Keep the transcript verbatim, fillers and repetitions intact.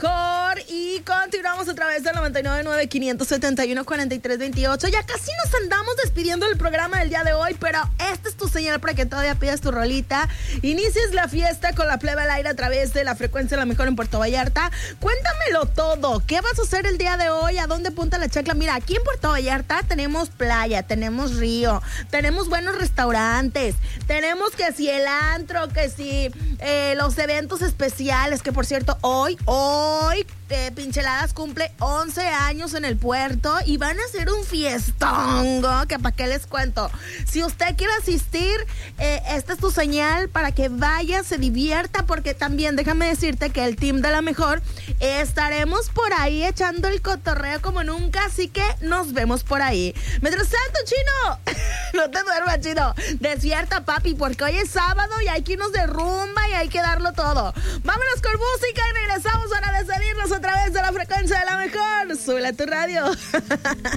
mejor y continuamos a través del noventa y nueve nueve, quinientos setenta y uno, cuarenta y tres veintiocho. Ya casi nos andamos despidiendo del programa del día de hoy, pero esta es tu señal para que todavía pidas tu rolita. Inicies la fiesta con la plebe al aire a través de la frecuencia La Mejor en Puerto Vallarta. Cuéntamelo todo. ¿Qué vas a hacer el día de hoy? ¿A dónde punta la chacla? Mira, aquí en Puerto Vallarta tenemos playa, tenemos río, tenemos buenos restaurantes, tenemos que si el antro, que si eh, los eventos especiales, que por cierto, hoy, hoy, eh, Pincheladas cumple once años en el puerto y van a hacer un fiestongo, que para qué les cuento. Si usted quiere asistir, eh, esta es tu señal para que vaya, se divierta, porque también déjame decirte que el team de La Mejor eh, estaremos por ahí echando el cotorreo como nunca, así que nos vemos por ahí. Mientras tanto, Chino, no te duermas, Chino, despierta, papi, porque hoy es sábado y hay que irnos de rumba y hay que darlo todo. Vámonos con música y regresamos para despedirnos a través de la frecuencia de La Mejor. Súbele a tu radio.